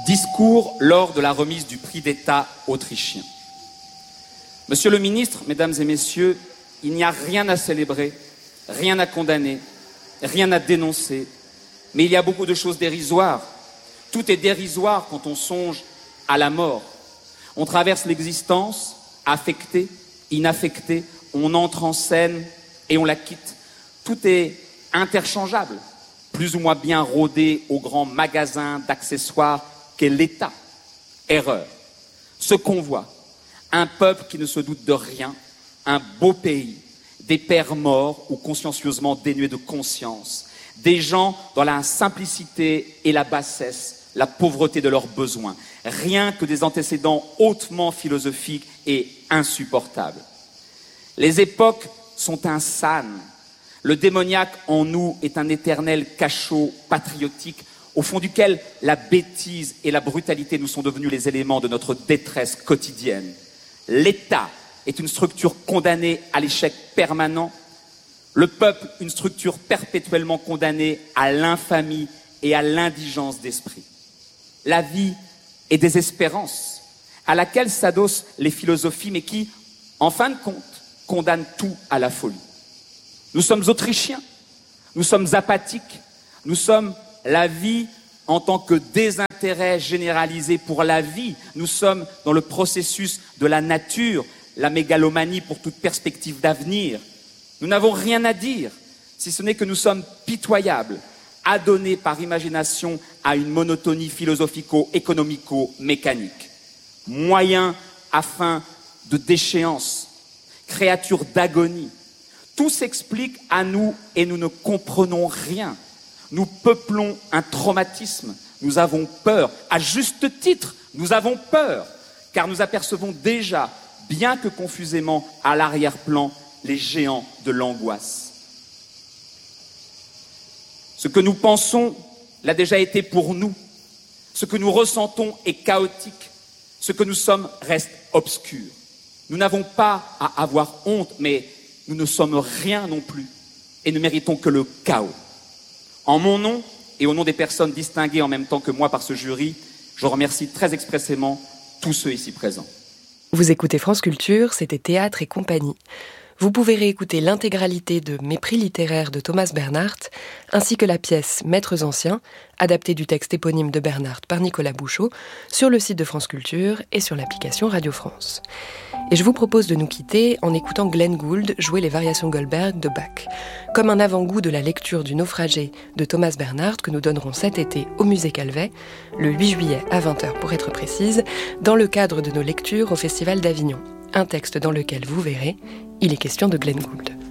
Discours lors de la remise du prix d'État autrichien. Monsieur le ministre, mesdames et messieurs, il n'y a rien à célébrer, rien à condamner, rien à dénoncer, mais il y a beaucoup de choses dérisoires. Tout est dérisoire quand on songe à la mort. On traverse l'existence, affecté, inaffecté, on entre en scène et on la quitte. Tout est interchangeable, plus ou moins bien rodé au grand magasin d'accessoires qu'est l'État. Erreur. Ce qu'on voit, un peuple qui ne se doute de rien, un beau pays, des pères morts ou consciencieusement dénués de conscience, des gens dans la simplicité et la bassesse, la pauvreté de leurs besoins, rien que des antécédents hautement philosophiques et insupportables. Les époques sont insanes. Le démoniaque en nous est un éternel cachot patriotique au fond duquel la bêtise et la brutalité nous sont devenus les éléments de notre détresse quotidienne. L'État est une structure condamnée à l'échec permanent, le peuple une structure perpétuellement condamnée à l'infamie et à l'indigence d'esprit. La vie est désespérance, à laquelle s'adossent les philosophies, mais qui, en fin de compte, condamnent tout à la folie. Nous sommes autrichiens, nous sommes apathiques, nous sommes la vie en tant que désintérêt généralisé pour la vie. Nous sommes dans le processus de la nature, la mégalomanie pour toute perspective d'avenir. Nous n'avons rien à dire, si ce n'est que nous sommes pitoyables, adonnés par imagination à une monotonie philosophico-économico-mécanique. Moyens à fin de déchéance, créatures d'agonie. Tout s'explique à nous et nous ne comprenons rien. Nous peuplons un traumatisme, nous avons peur. À juste titre, nous avons peur, car nous apercevons déjà, bien que confusément, à l'arrière-plan, les géants de l'angoisse. Ce que nous pensons l'a déjà été pour nous. Ce que nous ressentons est chaotique. Ce que nous sommes reste obscur. Nous n'avons pas à avoir honte, mais nous ne sommes rien non plus et ne méritons que le chaos. En mon nom et au nom des personnes distinguées en même temps que moi par ce jury, je remercie très expressément tous ceux ici présents. Vous écoutez France Culture, c'était Théâtre et compagnie. Vous pouvez réécouter l'intégralité de Mes prix littéraires de Thomas Bernhardt, ainsi que la pièce Maîtres anciens, adaptée du texte éponyme de Bernhardt par Nicolas Bouchot, sur le site de France Culture et sur l'application Radio France. Et je vous propose de nous quitter en écoutant Glenn Gould jouer les variations Goldberg de Bach, comme un avant-goût de la lecture du Naufragé de Thomas Bernhardt que nous donnerons cet été au Musée Calvet, le 8 juillet à 20h pour être précise, dans le cadre de nos lectures au Festival d'Avignon. Un texte dans lequel, vous verrez, il est question de Glenn Gould.